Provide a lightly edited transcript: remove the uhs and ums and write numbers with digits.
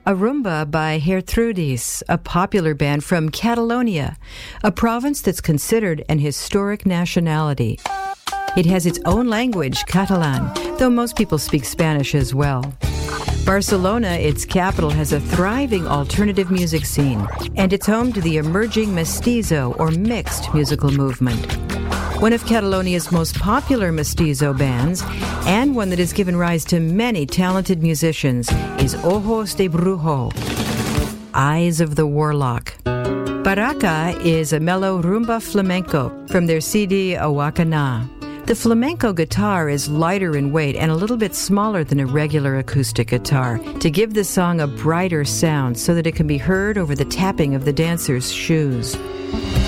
a rumba by Gertrudis, a popular band from Catalonia, a province that's considered an historic nationality. It has its own language, Catalan, though most people speak Spanish as well. Barcelona, its capital, has a thriving alternative music scene, and it's home to the emerging mestizo or mixed musical movement. One of Catalonia's most popular mestizo bands, and one that has given rise to many talented musicians, is Ojos de Brujo, Eyes of the Warlock. Baraka is a mellow rumba flamenco from their CD Awakana. The flamenco guitar is lighter in weight and a little bit smaller than a regular acoustic guitar to give the song a brighter sound so that it can be heard over the tapping of the dancers' shoes.